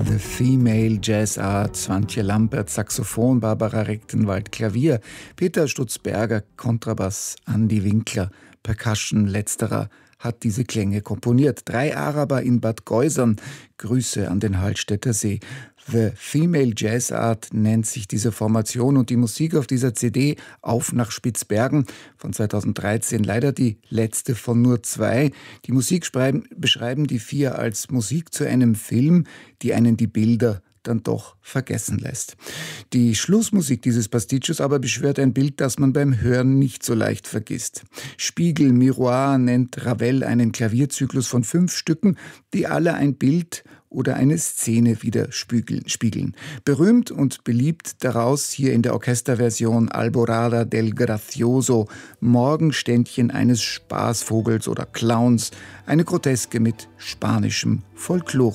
The Female Jazz Art, Swantje Lampert, Saxophon, Barbara Rechtenwald, Klavier, Peter Stutzberger, Kontrabass, Andi Winkler, Percussion, letzterer hat diese Klänge komponiert. 3 Araber in Bad Geusern, Grüße an den Hallstätter See. The Female Jazz Art nennt sich diese Formation und die Musik auf dieser CD Auf nach Spitzbergen von 2013, leider die letzte von nur 2. Die Musik beschreiben die 4 als Musik zu einem Film, die einen die Bilder dann doch vergessen lässt. Die Schlussmusik dieses Pasticcios aber beschwört ein Bild, das man beim Hören nicht so leicht vergisst. Spiegel, Miroir nennt Ravel einen Klavierzyklus von 5 Stücken, die alle ein Bild oder eine Szene widerspiegeln. Berühmt und beliebt daraus hier in der Orchesterversion Alborada del Gracioso, Morgenständchen eines Spaßvogels oder Clowns, eine Groteske mit spanischem Folklore.